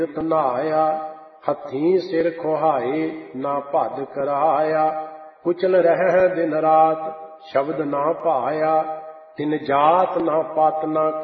ਧਨਾਇਆ। ਹੱਥੀਂ ਸਿਰ ਖੁਹਾਏ ਨਾ ਭਦ ਕਰਾਇਆ। ਕੁਚਲ ਰਹਿ ਦਿਨ ਰਾਤ ਸ਼ਬਦ ਨਾ ਭਾਇਆ। ਤਿਨ ਜਾਤ ਨਾ ਪਤ ਨਾ